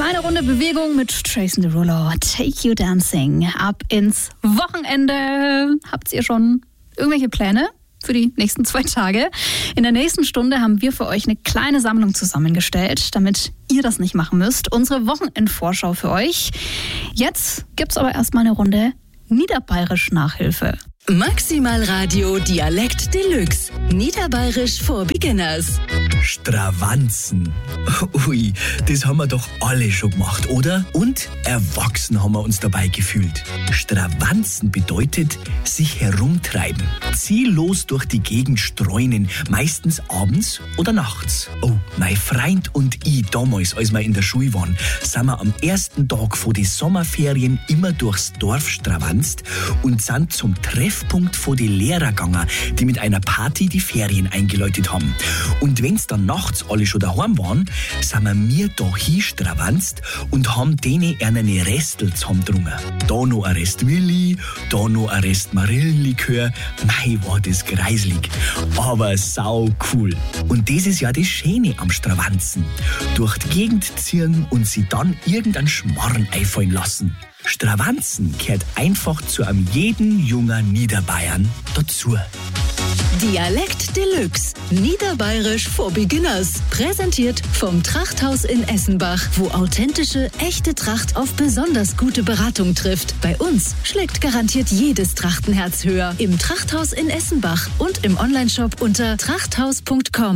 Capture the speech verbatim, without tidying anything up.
Kleine Runde Bewegung mit Jason Derulo. Take You Dancing. Ab ins Wochenende. Habt ihr schon irgendwelche Pläne für die nächsten zwei Tage? In der nächsten Stunde haben wir für euch eine kleine Sammlung zusammengestellt, damit ihr das nicht machen müsst. Unsere Wochenendvorschau für euch. Jetzt gibt's aber erstmal eine Runde Niederbayerisch Nachhilfe. Maximal Radio Dialekt Deluxe. Niederbayerisch for Beginners. Stravanzen. Ui, das haben wir doch alle schon gemacht, oder? Und erwachsen haben wir uns dabei gefühlt. Stravanzen bedeutet sich herumtreiben. Ziellos durch die Gegend streunen, meistens abends oder nachts. Oh, mein Freund und ich damals, als wir in der Schule waren, sind wir am ersten Tag vor den Sommerferien immer durchs Dorf stravanzt und sind zum Treffpunkt vor die Lehrer gegangen, die mit einer Party die Ferien eingeläutet haben. Und wenn's dann nachts alle schon daheim waren, sind wir mir da hinstravanzt und haben denen eine Restel zusammendrungen. Da noch ein Rest Willi, da noch ein Rest Marillenlikör. Mei, war das greislig. Aber sau cool. Und das ist ja das Schöne am Stravanzen. Durch die Gegend ziehen und sie dann irgendeinen Schmarrn einfallen lassen. Stravanzen gehört einfach zu einem jeden jungen Niederbayern dazu. Dialekt Deluxe. Niederbayerisch for Beginners. Präsentiert vom Trachthaus in Essenbach, wo authentische, echte Tracht auf besonders gute Beratung trifft. Bei uns schlägt garantiert jedes Trachtenherz höher. Im Trachthaus in Essenbach und im Onlineshop unter trachthaus punkt com.